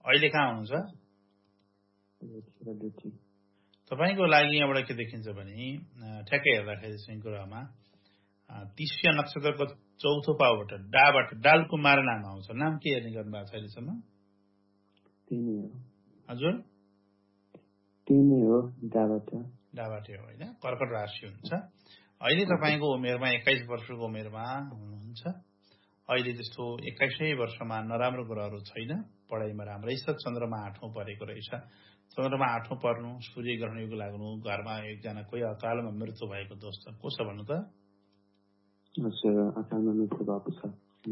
अहिले कहाँ हुनुहुन्छ? तपाईको लागि यहाँबाट के देखिन्छ भने ठ्याक्कै हेर्दाखेरि चाहिँ कुरामा तिस्या नक्षत्रको चौथो पाउबाट डालको मार नाम आउँछ। नाम के हेर्ने गर्नु भएको छ अहिलेसम्म? हजुर डाबाट हो होइन, कर्कट राशि हुन्छ। अहिले तपाईको उमेरमा 21 वर्षको उमेरमा हुनुहुन्छ। अहिले त्यस्तो 21 वर्षमा नराम्रो कुराहरू छैन, पढाइमा राम्रै छ। चन्द्रमा 8औं परेको रहेछ। चन्द्रमा 8औं पर्नु, सूर्य ग्रहण योग लाग्नु, घरमा एकजना कोही अकालमा मृत्यु भएको दोष छ। को छ भन्नु त? अकालमा मृत्यु भएको छ।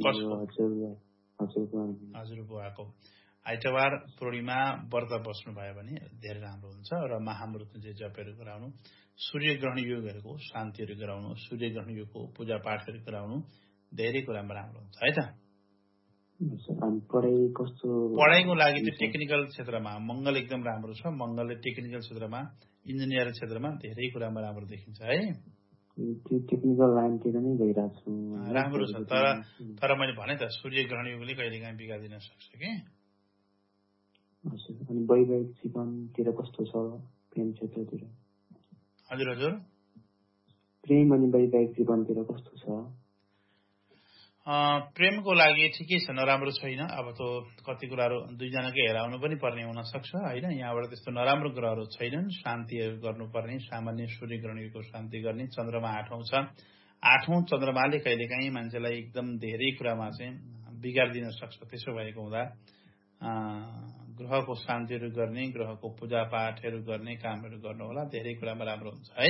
हजुरबुवाको। आइतबार पूर्णिमा व्रत बस्नु भयो भने धेरै राम्रो हुन्छ। र महामृत्युञ्जय जपहरू गराउनु, सूर्य ग्रहण योगहरूको शान्तिहरू गराउनु, सूर्य ग्रहण योगको पूजा पाठहरू गराउनु धेरै कुरामा राम्रो हुन्छ है त। पढाइको लागि चाहिँ टेक्निकल क्षेत्रमा मङ्गल एकदम राम्रो छ। मङ्गलले टेक्निकल क्षेत्रमा, इन्जिनियरिङ क्षेत्रमा धेरै कुरामा राम्रो देखिन्छ है। टेक्निकल लाइनतिर नै गइरहेको छु। राम्रो छ। तर मैले भने त सूर्य ग्रहण योगले कहिलेकाहीँ बिगारिदिन सक्छ कि। अनि वैवाहिक जीवनतिर कस्तो छ? प्रेम क्षेत्रतिर? हजुर प्रेम अनि वैवाहिक जीवनतिर कस्तो छ? प्रेमको लागि ठिकै छ, नराम्रो छैन। अब त कति कुराहरू दुईजनाकै हेराउनु पनि पर्ने हुन सक्छ होइन। यहाँबाट त्यस्तो नराम्रो कुराहरू छैनन्। शान्तिहरू गर्नुपर्ने, सामान्य सूर्य ग्रहणको शान्ति गर्ने। चन्द्रमा 8औं छ। 8औं चन्द्रमाले कहिलेकाहीँ मान्छेलाई एकदम धेरै कुरामा चाहिँ बिगारिदिन सक्छ। त्यसो भएको हुँदा ग्रहको शान्तिहरू गर्ने, ग्रहको पूजा पाठहरू गर्ने कामहरू गर्नु होला। धेरै कुरामा राम्रो हुन्छ है।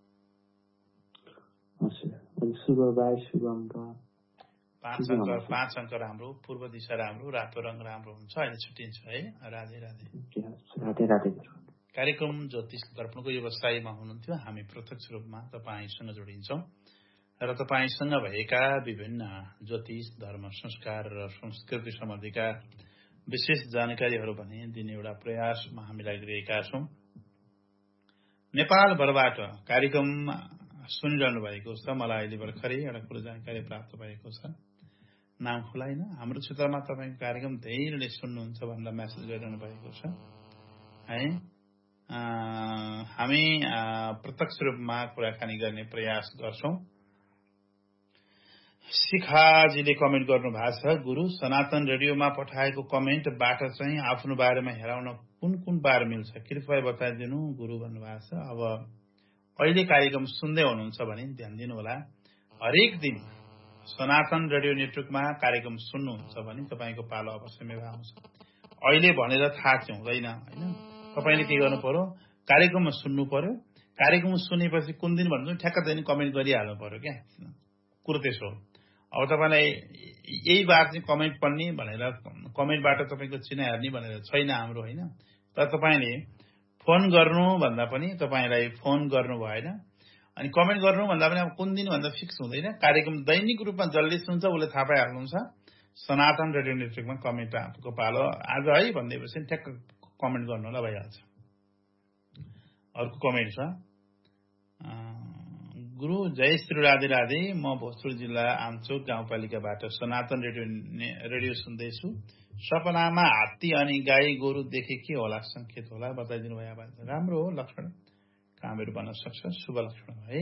पाँच अङ्क राम्रो, पूर्व दिशा राम्रो, रातो रङ राम्रो हुन्छ। अहिले छुट्टिन्छ है। राधे राधे। कार्यक्रम ज्योतिष दर्पणको व्यवसायमा हुनुहुन्थ्यो। हामी प्रत्यक्ष रूपमा तपाईसँग जोडिन्छौँ र तपाईसँग भएका विभिन्न ज्योतिष, धर्म, संस्कार र संस्कृति सम्बन्धीका विशेष जानकारीहरू भने दिने एउटा प्रयासमा हामी लागिरहेका छौँ। नेपालभरबाट कार्यक्रम सुनिरहनु भएको छ। मलाई अहिले भर्खरै एउटा कुरो जानकारी प्राप्त भएको छ। नाम खुलाइन, हाम्रो क्षेत्रमा तपाईँको कार्यक्रम धेरैले सुन्नुहुन्छ भनेर मेसेज गरिरहनु भएको छ है। हामी प्रत्यक्ष रूपमा कुराकानी गर्ने प्रयास गर्छौँ। शिखाजीले कमेन्ट गर्नु भएको छ, गुरु सनातन रेडियोमा पठाएको कमेन्टबाट चाहिँ आफ्नो बारेमा हेराउन कुन बार मिल्छ? कृपया बताइदिनु गुरु भन्नुभएको छ। अब अहिले कार्यक्रम सुन्दै हुनुहुन्छ भने ध्यान दिनु होला। हरेक दिन सनातन रेडियो नेटवर्कमा कार्यक्रम सुन्नुहुन्छ भने तपाईँको पालो अवश्यमै आउँछ। अहिले भनेर थाहा चाहिँ हुँदैन होइन। तपाईँले के गर्नु पर्यो? कार्यक्रममा सुन्नु पर्यो। कार्यक्रम सुनेपछि कुन दिन भन्नु ठ्याक्क दिन कमेन्ट गरिहाल्नु पर्यो क्या। कुरो त्यसो हो। अब तपाईँलाई यही बार चाहिँ कमेन्ट पढ्ने भनेर, कमेन्टबाट तपाईँको चिनाइहाल्ने भनेर छैन हाम्रो होइन। तर तपाईँले फोन गर्नु भन्दा पनि तपाईँलाई फोन गर्नु भएन। अनि कमेन्ट गर्नु भन्दा पनि अब कुन दिन भन्दा फिक्स हुँदैन। कार्यक्रम दैनिक रूपमा जसले सुन्छ उसले थाहा पाइहाल्नुहुन्छ। सनातन रेडियो नेटवर्कमा कमेन्ट आपको पालो आज है भनिदिएपछि ठ्याक्क कमेन्ट गर्नु होला, भइहाल्छ। अर्को कमेन्ट छ, गुरु जय श्री राधे राधे। म भोजपुर जिल्ला आमचोक गाउँपालिकाबाट सनातन रेडियो सुन्दैछु। सपनामा हात्ती अनि गाई गोरु देखे के होला, संकेत होला बताइदिनु भयो। राम्रो हो, लक्षण कामहरू बन्न सक्छ, शुभ लक्षण है।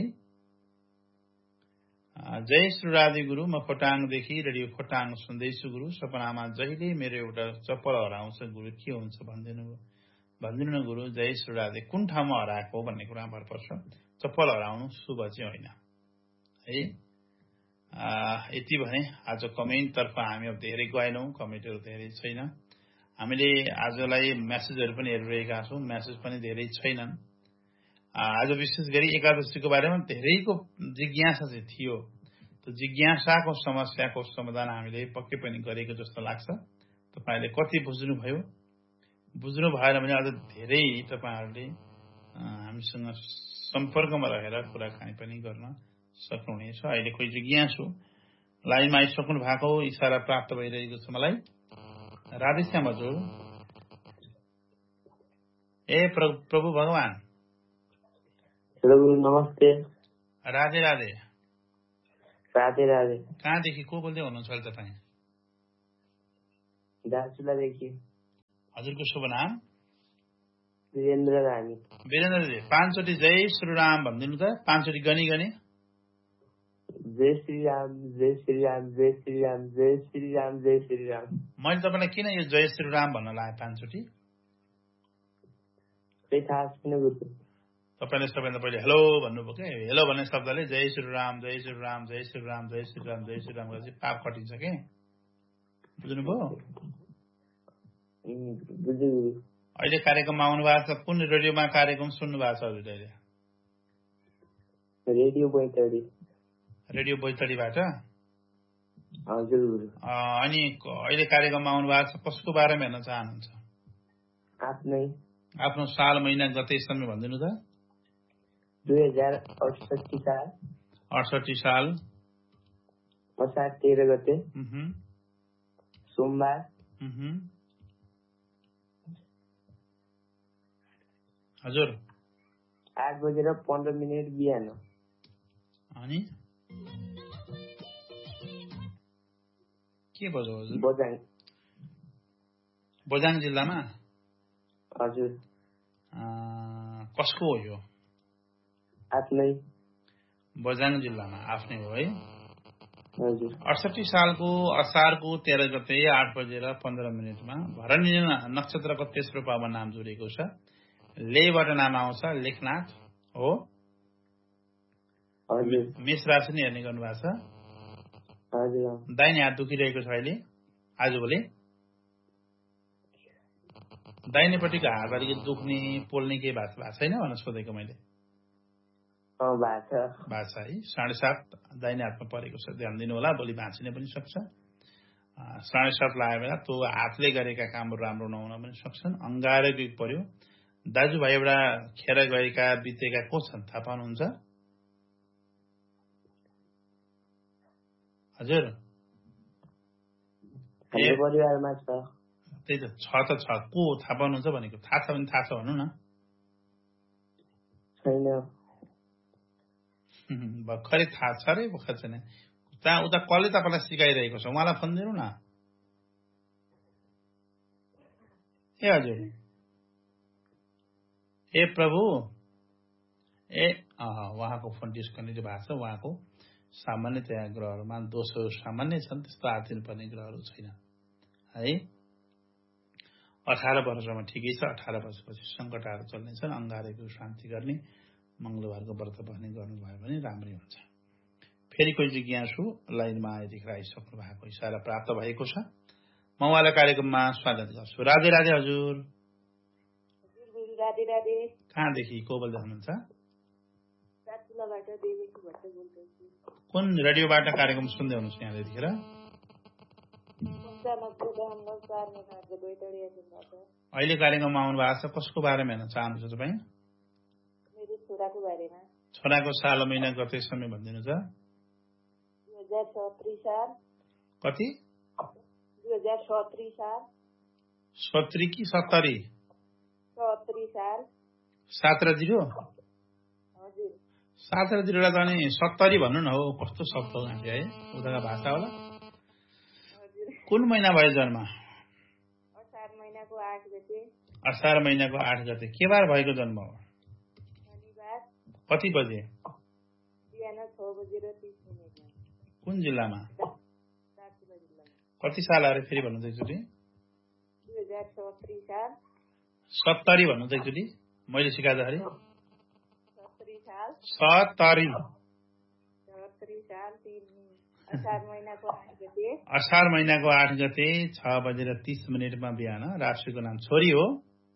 जय श्री राधे गुरु, म खोटाङदेखि रेडियो खोटाङ सुन्दैछु गुरु। सपनामा जहिले मेरो एउटा चप्पल हराउँछ गुरु, के हुन्छ भनिदिनु न गुरु। जय श्री राधे। कुन ठाउँमा हराएको भन्ने कुरा भर पर्छ। चप्पल हराउनु शुभ चाहिँ होइन है। यति भने आज कमेन्टतर्फ हामी अब धेरै गएनौँ, कमेन्टहरू धेरै छैन। हामीले आजलाई मेसेजहरू पनि हेरिरहेका छौँ, मेसेज पनि धेरै छैनन्। आज विशेष गरी एकादशीको बारेमा धेरैको जिज्ञासा चाहिँ थियो। त्यो जिज्ञासाको समस्याको समाधान हामीले पक्कै पनि गरेको जस्तो लाग्छ। तपाईँले कति बुझ्नुभयो? बुझ्नु भएन भने अझ धेरै तपाईँहरूले हामीसँग सम्पर्कमा रहेर कुराकानी पनि गर्न सक्नुहुनेछ। अहिले कोही जिज्ञासु लाइनमा आइसक्नु भएको इशारा प्राप्त भइरहेको छ मलाई। राधेश्याम हजुर। ए प्रभु भगवान। नमस्ते। राधे राधे। राधे राधे। कहाँदेखि को बोल्दै हुनुहुन्छ अहिले तपाईँ? दार्चुलादेखि। हजुरको शुभ नाम? वीरेन्द्र रानी। वीरेन्द्रजी 5 चोटि जय श्रीराम भन्दिनु त, 5 चोटि गनी गनी। जय श्री राम, जय श्री राम, जय श्री राम, जय श्री राम, जय श्री राम। मैले तपाईँलाई किन यो जय श्रीराम भन्न लाएँ 5 चोटि? खै थाहा छैन गुरु। तपाईँले सबैभन्दा पहिले हेलो भन्नुभयो के? हेलो भन्ने शब्दले जय श्रीराम, जय श्रीराम, जय श्रीराम, जय श्रीराम, जय श्रीराम गरेपछि पाप कटिन्छ के? बुझ्नुभयो? बुझ्यो गुरु। अहिले कार्यक्रममा आउनु भएको छ, कुन रेडियोमा कार्यक्रम सुन्नु भएको छ हजुरले अहिले? रेडियो बैतडी। रेडियो बैतडीबाट? हजुर गुरु। अनि अहिले कार्यक्रममा आउनु भएको छ, कसको बारेमा हेर्न चाहनुहुन्छ? आफ्नो साल महिना गते समय भनिदिनु त। 2068 साल। 68 साल असार 13 गते सोमबार। हजुर 8:15 बिहान। अनि के बज्यो हजुर? बझाङ जिल्लामा? हजुर। कसको हो यो? आफ्नै। बझाङ जिल्लामा आफ्नै हो है? हजुर। 68 सालको असारको 13 गते 8:15 भरणी नक्षत्रको तेस्रो पावमा नाम जोडिएको छ। लेबाट नाम आउँछ लेखनाथ हो। मेष राशि नै हेर्ने गर्नु भएको छ। दाहिने हात दुखिरहेको छ अहिले आजभोलि? दाहिनेपट्टिको हात अलिकति दुख्ने पोल्ने केही भएको छैन भनेर सोधेको मैले। भएको छ है। 7.5 दाहिने हातमा परेको छ, ध्यान दिनु होला, भोलि भाँचिने पनि सक्छ। 7.5 लगायो बेला त्यो हातले गरेका कामहरू राम्रो नहुन पनि सक्छन्। अङ्गारको पर्यो। दाजुभाइ एउटा खेर गएका बितेका को छन् थाहा पाउनुहुन्छ? हजुर परिवारमा छ। त्यही त छ त छ, को थाहा पाउनुहुन्छ भनेको? थाहा छ भने थाहा छ भन्नु न। छैन। भर्खरै थाहा छ रे, भर्खर छैन। त्यहाँ उता कसले तपाईँलाई सिकाइरहेको छ? उहाँलाई फोन दिनु न। ए हजुर, ए प्रभु, उहाँको फोन डिस्कनेक्ट भएको छ। उहाँको सामान्यतया ग्रहहरूमा दोषहरू सामान्य छन्, त्यस्तो हात दिनुपर्ने ग्रहहरू छैन है। 18 वर्षसम्म ठिकै छ। 18 वर्षपछि सङ्कटहरू चल्नेछन्। अङ्गारेको शान्ति गर्ने, मङ्गलबारको व्रत बस्ने गर्नुभयो भने राम्रै हुन्छ। फेरि कोही जिज्ञासु लाइनमा आएदेखि आइसक्नु भएको, इसारा प्राप्त भएको छ। म उहाँलाई कार्यक्रममा स्वागत गर्छु। राधे राधे हजुर। राधे राधे। कहाँदेखि को बोल्दै हुनुहुन्छ? कुन रेडियोबाट कार्यक्रम सुन्दै हुनुहुन्छ यहाँ यतिखेर? अहिले कार्यक्रममा आउनु भएको छ, कसको बारेमा हेर्न चाहनुहुन्छ तपाईँ? मेरो छोराको बारेमा। छोराको साल महिना गते समय भनिदिनु त। 2017 साल। कति? 2017 साल। 70 कि 70? 70 साल। 7-0? हजुर। 7-0 त अनि 70 भन्नु न हो। कस्तो शब्द गाँठी है, उताका भाषा होला। कुन महिना भयो जन्म? असार महिनाको 8 गते। असार महिनाको 8 गते। के बार भएको जन्म हो? शनिबार। कति बजे? बिहान 6:30 कुन जिल्लामा? दार्चुला जिल्लामा। कति साल अरे फेरि भन्नु त एकचोटि? 2017 साल। 70 भन्नु त एकचोटि मैले सिकाउँदाखेरि? 70 साल। 70 साल। असार महिनाको 8 गते। असार महिनाको 8 गते 6:30 बिहान। राशिको नाम छोरी हो?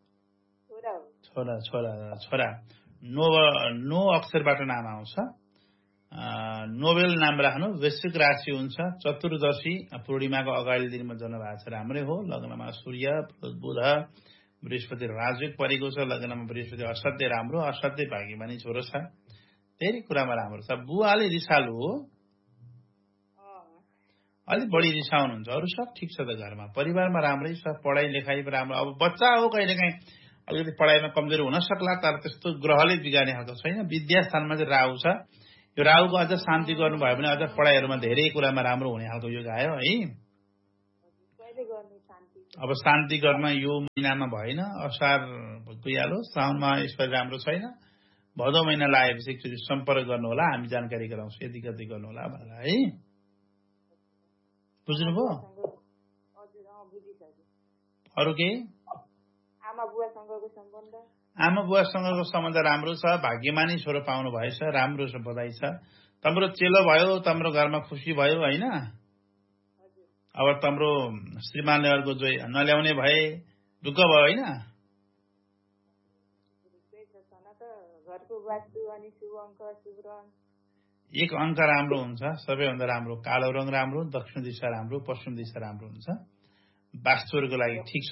छोरा। नो अक्षरबाट नाम आउँछ। नोबेल नाम राख्नु। वृश्चिक राशि हुन्छ। चतुर्दशी पूर्णिमाको अगाडि दिनमा जन्म भएको छ, राम्रै हो। लग्नमा सूर्य बुध बृहस्पति राजयोग परेको छ। लग्नमा बृहस्पति असाध्यै राम्रो, असाध्यै भाग्यमानी छोरो छ, धेरै कुरामा राम्रो छ। बुवाले रिसालु हो, अलिक बढी रिसाउनुहुन्छ। अरू सब ठिक छ त घरमा, परिवारमा राम्रै छ। पढाइ लेखाइ राम्रो। अब बच्चा हो, कहिलेकाहीँ अलिकति पढाइमा कमजोरी हुन सक्ला, तर त्यस्तो ग्रहले बिगार्ने खालको छैन। विद्यास्थानमा चाहिँ राहु छ। यो राहुको अझ शान्ति गर्नुभयो भने अझ पढाइहरूमा धेरै कुरामा राम्रो हुने खालको योग आयो है। अब शान्ति गर्न यो महिनामा भएन, असार गइहाल्यो, साउनमा यसपालि राम्रो छैन, भदौ महिना लागेपछि एकचोटि सम्पर्क गर्नुहोला, हामी जानकारी गराउँछौँ यति कति गर्नुहोला भनेर है। बुझ्नुभयो? हजुर बुझिसकेँ। अरू केही? आमा बुवासँगको सम्बन्ध? आमा बुवासँगको सम्बन्ध राम्रो छ, भाग्यमानी छोरो पाउनु भएछ, राम्रो छ, बधाई छ। तम्रो चेलो भयो, तम्रो घरमा खुसी भयो होइन। अब तम्रो श्रीमानले अर्को जोइ नल्याउने भए ढुक्क भयो होइन। घरको वास्तु अनि शुभ अङ्क शुभ रङ? एक अङ्क राम्रो हुन्छ, सबैभन्दा राम्रो कालो रङ राम्रो, दक्षिण दिशा राम्रो, पश्चिम दिशा राम्रो हुन्छ। वास्तुहरूको लागि ठिक छ।